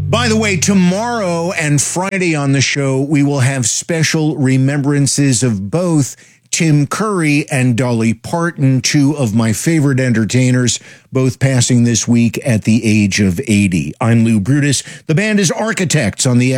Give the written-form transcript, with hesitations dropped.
By the way, tomorrow and Friday on the show, we will have special remembrances of both Tim Curry and Dolly Parton, two of my favorite entertainers, both passing this week at the age of 80. I'm Lou Brutus. The band is Architects on the